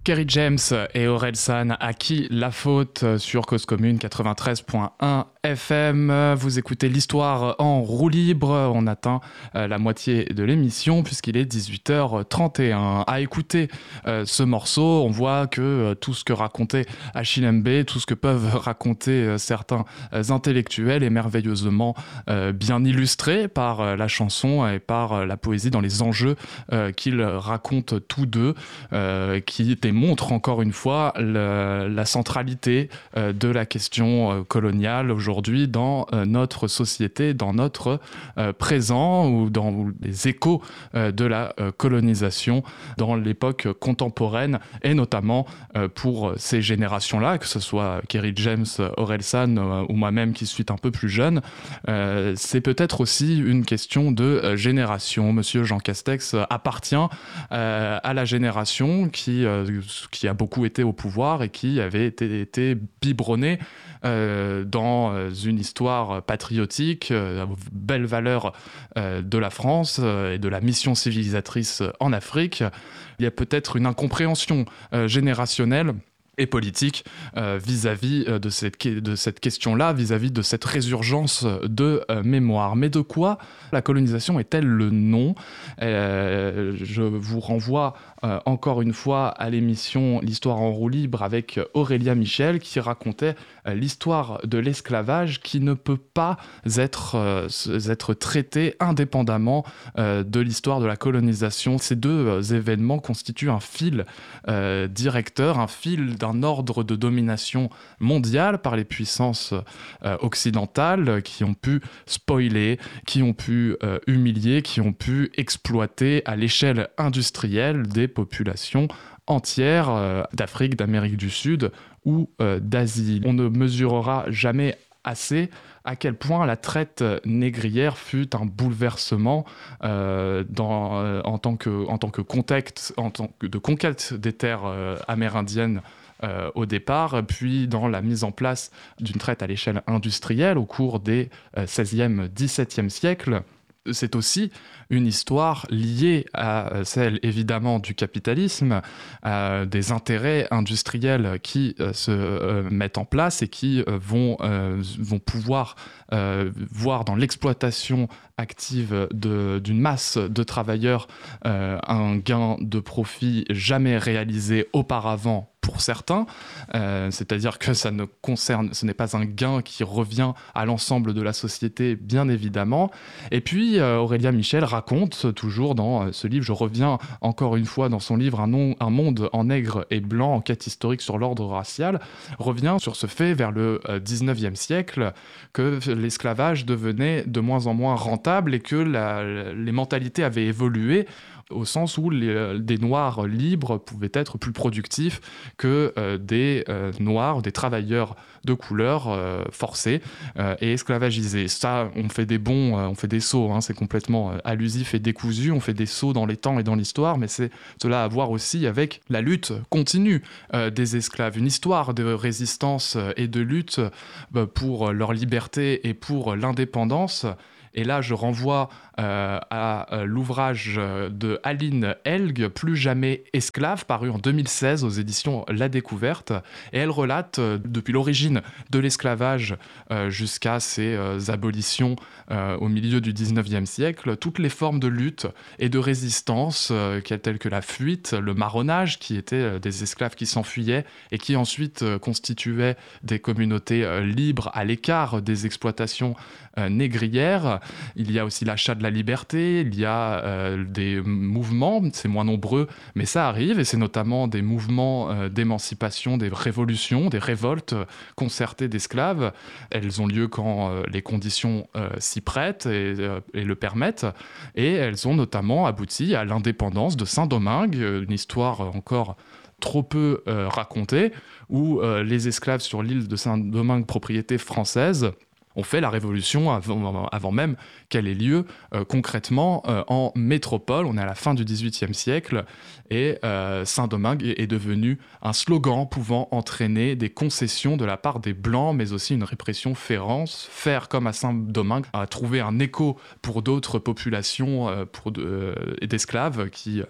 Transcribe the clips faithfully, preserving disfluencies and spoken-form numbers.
Kerry James et Orelsan, à qui la faute sur Cause Commune quatre-vingt-treize point un F M. Vous écoutez l'histoire en roue libre. On atteint euh, la moitié de l'émission puisqu'il est dix-huit heures trente et un. À écouter euh, ce morceau, on voit que euh, tout ce que racontait Achille Mbé, tout ce que peuvent raconter euh, certains euh, intellectuels est merveilleusement euh, bien illustré par euh, la chanson et par euh, la poésie dans les enjeux euh, qu'ils racontent tous deux, euh, qui démontrent encore une fois le, la centralité euh, de la question euh, coloniale aujourd'hui dans euh, notre société, dans notre euh, présent ou dans les échos euh, de la euh, colonisation dans l'époque contemporaine et notamment euh, pour ces générations-là, que ce soit Kerry James, Orelsan euh, ou moi-même qui suis un peu plus jeune. Euh, c'est peut-être aussi une question de euh, génération. Monsieur Jean Castex euh, appartient euh, à la génération qui, euh, qui a beaucoup été au pouvoir et qui avait été, été biberonnée euh, dans une histoire patriotique, euh, belles valeurs euh, de la France euh, et de la mission civilisatrice en Afrique. Il y a peut-être une incompréhension euh, générationnelle et politique euh, vis-à-vis euh, de cette, de cette question-là, vis-à-vis de cette résurgence de euh, mémoire. Mais de quoi la colonisation est-elle le nom ? euh, Je vous renvoie euh, encore une fois à l'émission L'Histoire en roue libre avec Aurélia Michel qui racontait euh, l'histoire de l'esclavage qui ne peut pas être, euh, être traitée indépendamment euh, de l'histoire de la colonisation. Ces deux euh, événements constituent un fil euh, directeur, un fil d'un ordre de domination mondiale par les puissances euh, occidentales qui ont pu spoiler, qui ont pu euh, humilier, qui ont pu exploiter à l'échelle industrielle des populations entières euh, d'Afrique, d'Amérique du Sud ou euh, d'Asie. On ne mesurera jamais assez à quel point la traite négrière fut un bouleversement euh, dans, euh, en, tant que, en tant que contexte en tant que de conquête des terres euh, amérindiennes Euh, au départ, puis dans la mise en place d'une traite à l'échelle industrielle au cours des euh, seizième, dix-septième siècles. C'est aussi une histoire liée à celle évidemment du capitalisme, euh, des intérêts industriels qui euh, se euh, mettent en place et qui euh, vont, euh, vont pouvoir euh, voir dans l'exploitation active de, d'une masse de travailleurs euh, un gain de profit jamais réalisé auparavant pour certains, euh, c'est-à-dire que ça ne concerne, ce n'est pas un gain qui revient à l'ensemble de la société, bien évidemment. Et puis, euh, Aurélia Michel raconte, toujours dans ce livre, je reviens encore une fois dans son livre Un, nom, un monde en nègre et blanc, enquête historique sur l'ordre racial, revient sur ce fait vers le dix-neuvième siècle, que l'esclavage devenait de moins en moins rentable et que la, les mentalités avaient évolué au sens où les, des Noirs libres pouvaient être plus productifs que euh, des euh, Noirs, des travailleurs de couleur euh, forcés euh, et esclavagisés. Ça, on fait des bons, euh, on fait des sauts, hein, c'est complètement euh, allusif et décousu, on fait des sauts dans les temps et dans l'histoire, mais c'est cela à voir aussi avec la lutte continue euh, des esclaves, une histoire de résistance et de lutte euh, pour leur liberté et pour l'indépendance. Et là, je renvoie euh, à euh, l'ouvrage de Aline Helg, Plus jamais esclave, paru en deux mille seize aux éditions La Découverte. Et elle relate, euh, depuis l'origine de l'esclavage euh, jusqu'à ses euh, abolitions euh, au milieu du dix-neuvième siècle, toutes les formes de lutte et de résistance, euh, telles que la fuite, le marronnage, qui étaient euh, des esclaves qui s'enfuyaient et qui ensuite euh, constituaient des communautés euh, libres à l'écart des exploitations euh, négrières. Il y a aussi l'achat de la liberté, il y a euh, des mouvements, c'est moins nombreux, mais ça arrive, et c'est notamment des mouvements euh, d'émancipation, des révolutions, des révoltes concertées d'esclaves. Elles ont lieu quand euh, les conditions euh, s'y prêtent et, euh, et le permettent, et elles ont notamment abouti à l'indépendance de Saint-Domingue, une histoire encore trop peu euh, racontée, où euh, les esclaves sur l'île de Saint-Domingue, propriété française, ont fait la révolution avant, avant même qu'elle ait lieu euh, concrètement euh, en métropole. On est à la fin du dix-huitième siècle et euh, Saint-Domingue est, est devenu un slogan pouvant entraîner des concessions de la part des Blancs, mais aussi une répression féroce. Faire comme à Saint-Domingue a trouvé un écho pour d'autres populations euh, pour de, euh, d'esclaves qui... Euh,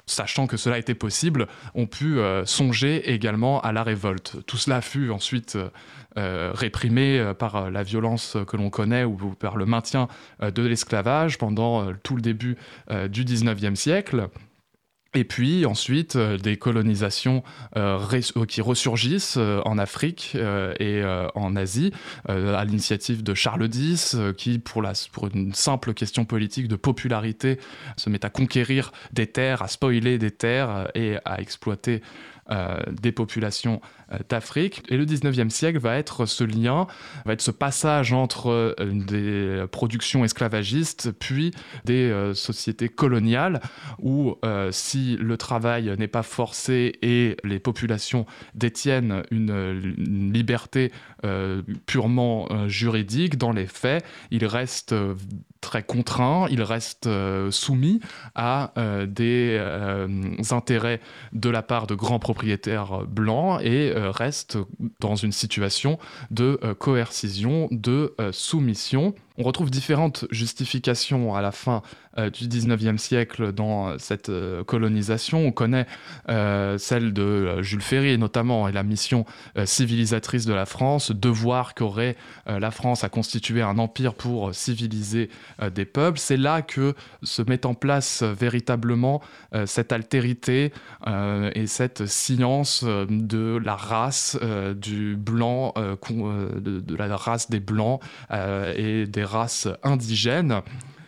sachant que cela était possible, ont pu euh, songer également à la révolte. Tout cela fut ensuite euh, réprimé euh, par euh, la violence que l'on connaît ou, ou par le maintien euh, de l'esclavage pendant euh, tout le début euh, du dix-neuvième siècle. Et puis ensuite, euh, des colonisations euh, res- qui ressurgissent euh, en Afrique euh, et euh, en Asie, euh, à l'initiative de Charles X, euh, qui, pour, la, pour une simple question politique de popularité, se met à conquérir des terres, à spoiler des terres euh, et à exploiter euh, des populations euh, d'Afrique. Et le dix-neuvième siècle va être ce lien, va être ce passage entre euh, des productions esclavagistes puis des euh, sociétés coloniales où euh, si le travail n'est pas forcé et les populations détiennent une, une liberté euh, purement euh, juridique, dans les faits, ils restent euh, très contraints, ils restent euh, soumis à euh, des euh, intérêts de la part de grands propriétaires blancs et euh, restent dans une situation de euh, coercition, de euh, soumission. On retrouve différentes justifications à la fin euh, du dix-neuvième siècle dans cette euh, colonisation. On connaît euh, celle de euh, Jules Ferry notamment et la mission euh, civilisatrice de la France, devoir qu'aurait euh, la France à constituer un empire pour civiliser euh, des peuples. C'est là que se met en place euh, véritablement euh, cette altérité euh, et cette science euh, de la race euh, du blanc, euh, con, euh, de, de la race des blancs euh, et des races indigènes,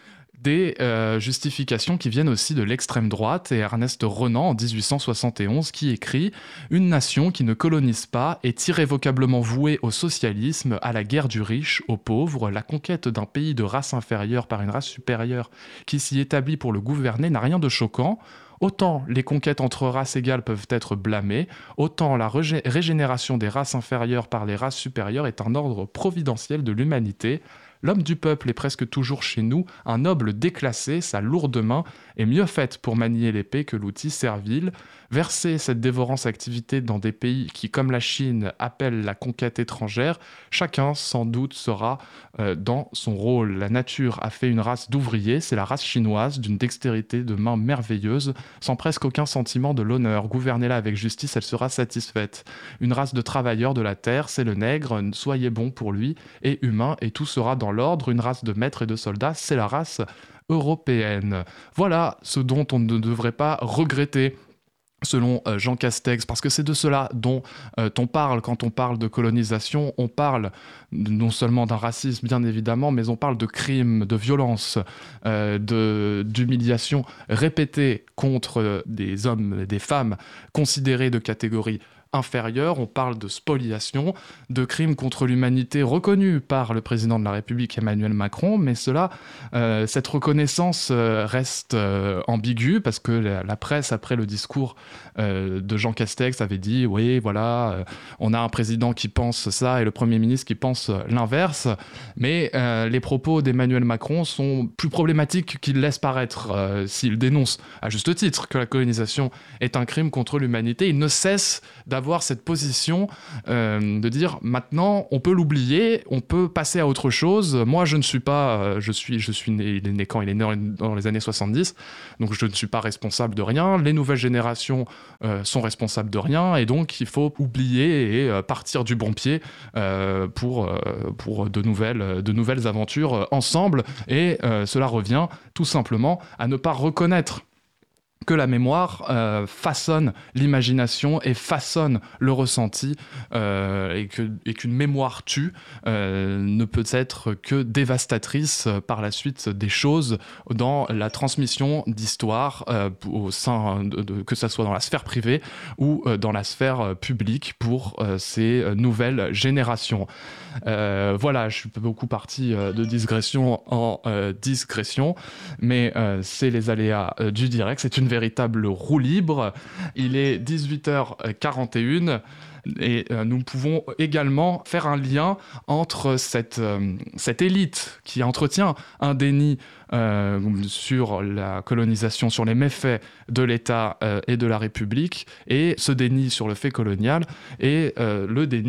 des euh, justifications qui viennent aussi de l'extrême droite et Ernest Renan en dix-huit cent soixante et onze qui écrit « Une nation qui ne colonise pas est irrévocablement vouée au socialisme, à la guerre du riche, aux pauvres, la conquête d'un pays de race inférieure par une race supérieure qui s'y établit pour le gouverner n'a rien de choquant. Autant les conquêtes entre races égales peuvent être blâmées, autant la régé- régénération des races inférieures par les races supérieures est un ordre providentiel de l'humanité. L'homme du peuple est presque toujours chez nous, un noble déclassé, sa lourde main est mieux faite pour manier l'épée que l'outil servile. Verser cette dévorante activité dans des pays qui, comme la Chine, appellent la conquête étrangère, chacun sans doute sera euh, dans son rôle. La nature a fait une race d'ouvriers, c'est la race chinoise, d'une dextérité de main merveilleuse, sans presque aucun sentiment de l'honneur. Gouvernez-la avec justice, elle sera satisfaite. Une race de travailleurs de la terre, c'est le nègre, soyez bon pour lui, et humain, et tout sera dans l'ordre. Une race de maîtres et de soldats, c'est la race européenne. Voilà ce dont on ne devrait pas regretter, selon euh, Jean Castex, parce que c'est de cela dont euh, on parle quand on parle de colonisation. On parle non seulement d'un racisme, bien évidemment, mais on parle de crimes, de violences, euh, de, d'humiliations répétées contre des hommes et des femmes considérés de catégorie inférieure. On parle de spoliation, de crimes contre l'humanité reconnus par le président de la République Emmanuel Macron, mais cela, euh, cette reconnaissance euh, reste euh, ambiguë parce que la, la presse, après le discours euh, de Jean Castex, avait dit oui, voilà, euh, on a un président qui pense ça et le Premier ministre qui pense l'inverse, mais euh, les propos d'Emmanuel Macron sont plus problématiques qu'il laisse paraître. Euh, s'il dénonce à juste titre que la colonisation est un crime contre l'humanité, il ne cesse d'avoir d'avoir cette position euh, de dire maintenant on peut l'oublier, on peut passer à autre chose. Moi je ne suis pas, euh, je suis, je suis né, il est né quand il est né dans les années soixante-dix, donc je ne suis pas responsable de rien. Les nouvelles générations euh, sont responsables de rien et donc il faut oublier et euh, partir du bon pied euh, pour, euh, pour de nouvelles, de nouvelles aventures euh, ensemble. Et euh, cela revient tout simplement à ne pas reconnaître que la mémoire euh, façonne l'imagination et façonne le ressenti euh, et, que, et qu'une mémoire tue euh, ne peut être que dévastatrice euh, par la suite des choses dans la transmission d'histoire euh, au sein de, de, que ce soit dans la sphère privée ou euh, dans la sphère euh, publique pour euh, ces euh, nouvelles générations. Euh, voilà, je suis beaucoup parti euh, de digression en euh, digression, mais euh, c'est les aléas euh, du direct. C'est une véritable roue libre. Il est dix-huit heures quarante et une et euh, nous pouvons également faire un lien entre cette, euh, cette élite qui entretient un déni euh, sur la colonisation, sur les méfaits de l'État euh, et de la République, et ce déni sur le fait colonial et euh, le déni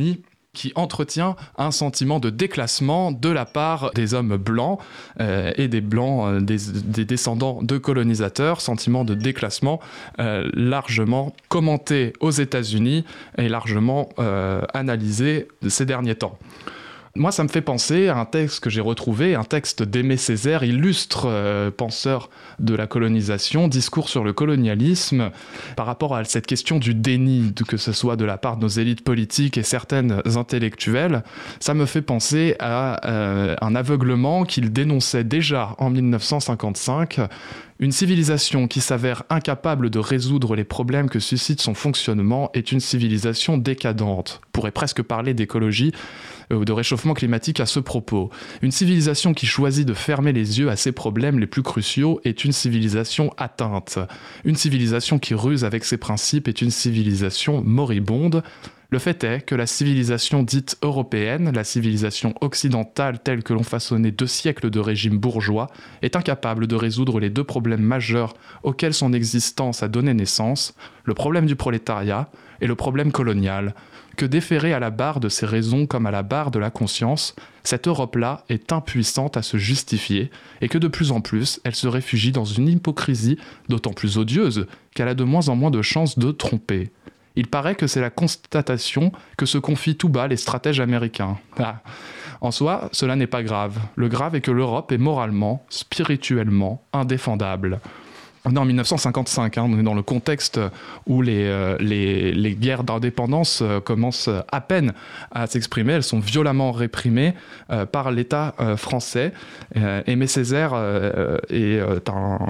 qui entretient un sentiment de déclassement de la part des hommes blancs euh, et des blancs, euh, des, des descendants de colonisateurs, sentiment de déclassement euh, largement commenté aux États-Unis et largement euh, analysé ces derniers temps. Moi, ça me fait penser à un texte que j'ai retrouvé, un texte d'Aimé Césaire, illustre euh, penseur de la colonisation, discours sur le colonialisme, par rapport à cette question du déni, que ce soit de la part de nos élites politiques et certaines intellectuelles. Ça me fait penser à euh, un aveuglement qu'il dénonçait déjà en mille neuf cent cinquante-cinq. Une civilisation qui s'avère incapable de résoudre les problèmes que suscite son fonctionnement est une civilisation décadente. On pourrait presque parler d'écologie ou de réchauffement climatique à ce propos. Une civilisation qui choisit de fermer les yeux à ses problèmes les plus cruciaux est une civilisation atteinte. Une civilisation qui ruse avec ses principes est une civilisation moribonde. Le fait est que la civilisation dite européenne, la civilisation occidentale telle que l'ont façonné deux siècles de régime bourgeois, est incapable de résoudre les deux problèmes majeurs auxquels son existence a donné naissance, le problème du prolétariat et le problème colonial. Que déférée à la barre de ses raisons comme à la barre de la conscience, cette Europe-là est impuissante à se justifier et que de plus en plus, elle se réfugie dans une hypocrisie d'autant plus odieuse qu'elle a de moins en moins de chances de tromper. Il paraît que c'est la constatation que se confient tout bas les stratèges américains. Ah. En soi, cela n'est pas grave. Le grave est que l'Europe est moralement, spirituellement indéfendable. On est en mille neuf cent cinquante-cinq, hein, on est dans le contexte où les, euh, les, les guerres d'indépendance euh, commencent à peine à s'exprimer, elles sont violemment réprimées euh, par l'État euh, français. Euh, Aimé Césaire euh, est, euh,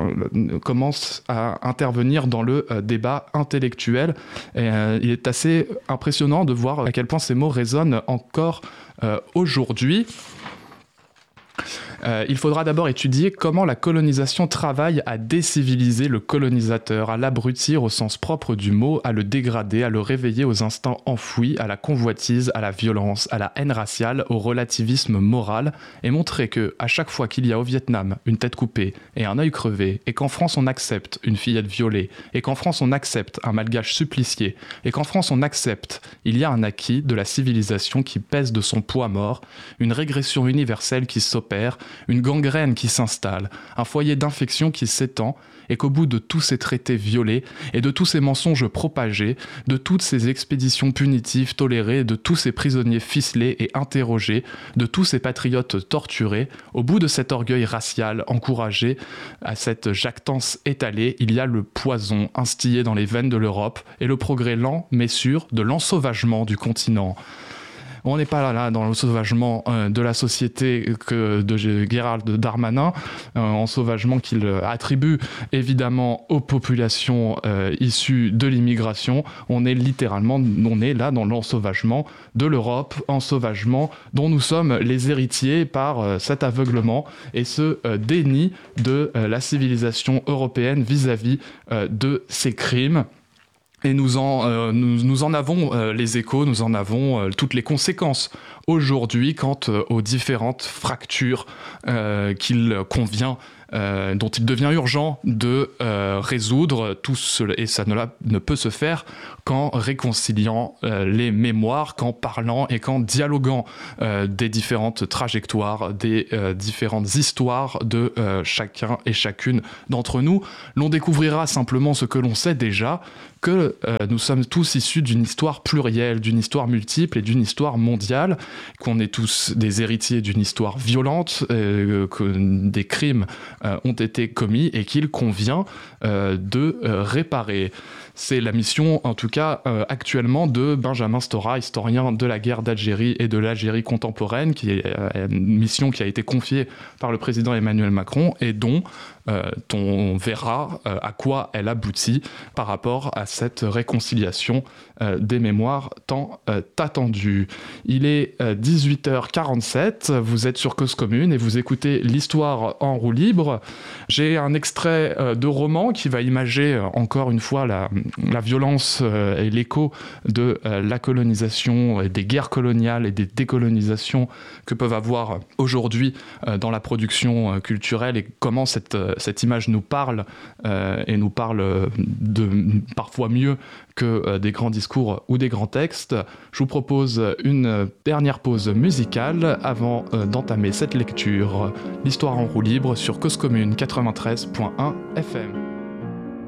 un, commence à intervenir dans le euh, débat intellectuel. Et, euh, il est assez impressionnant de voir à quel point ces mots résonnent encore euh, aujourd'hui. Euh, il faudra d'abord étudier comment la colonisation travaille à déciviliser le colonisateur, à l'abrutir au sens propre du mot, à le dégrader, à le réveiller aux instincts enfouis, à la convoitise, à la violence, à la haine raciale, au relativisme moral, et montrer que, à chaque fois qu'il y a au Vietnam une tête coupée et un œil crevé, et qu'en France on accepte une fillette violée, et qu'en France on accepte un malgache supplicié, et qu'en France on accepte, il y a un acquis de la civilisation qui pèse de son poids mort, une régression universelle qui s'opère, une gangrène qui s'installe, un foyer d'infection qui s'étend, et qu'au bout de tous ces traités violés, et de tous ces mensonges propagés, de toutes ces expéditions punitives tolérées, de tous ces prisonniers ficelés et interrogés, de tous ces patriotes torturés, au bout de cet orgueil racial encouragé, à cette jactance étalée, il y a le poison instillé dans les veines de l'Europe, et le progrès lent mais sûr de l'ensauvagement du continent. On n'est pas là, là dans l'ensauvagement euh, de la société que de Gérald Darmanin, euh, ensauvagement qu'il attribue évidemment aux populations euh, issues de l'immigration. On est littéralement, on est là dans l'ensauvagement de l'Europe, ensauvagement dont nous sommes les héritiers par euh, cet aveuglement et ce euh, déni de euh, la civilisation européenne vis-à-vis euh, de ses crimes. Et nous en, euh, nous, nous en avons euh, les échos, nous en avons euh, toutes les conséquences aujourd'hui quant euh, aux différentes fractures euh, qu'il convient, euh, dont il devient urgent de euh, résoudre tout cela. Et ça ne, la, ne peut se faire qu'en réconciliant euh, les mémoires, qu'en parlant et qu'en dialoguant euh, des différentes trajectoires, des euh, différentes histoires de euh, chacun et chacune d'entre nous. L'on découvrira simplement ce que l'on sait déjà, que euh, nous sommes tous issus d'une histoire plurielle, d'une histoire multiple et d'une histoire mondiale, qu'on est tous des héritiers d'une histoire violente, euh, que des crimes euh, ont été commis et qu'il convient euh, de euh, réparer. C'est la mission, en tout cas, euh, actuellement, de Benjamin Stora, historien de la guerre d'Algérie et de l'Algérie contemporaine, qui est euh, une mission qui a été confiée par le président Emmanuel Macron et dont euh, on verra euh, à quoi elle aboutit par rapport à cette réconciliation euh, des mémoires tant euh, attendue. Il est euh, dix-huit heures quarante-sept, vous êtes sur Cause Commune et vous écoutez l'histoire en roue libre. J'ai un extrait euh, de roman qui va imager euh, encore une fois la, la violence euh, et l'écho de euh, la colonisation, et des guerres coloniales et des décolonisations que peuvent avoir aujourd'hui euh, dans la production euh, culturelle, et comment cette, euh, cette image nous parle euh, et nous parle de, parfois mieux que euh, des grands discours ou des grands textes. Je vous propose une dernière pause musicale avant euh, d'entamer cette lecture. L'histoire en roue libre sur Cause Commune quatre-vingt-treize point un F M.